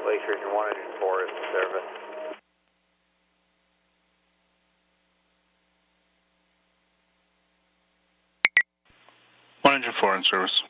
Glacier Engine 1 Engine 4 is in service. One Engine 4 in service.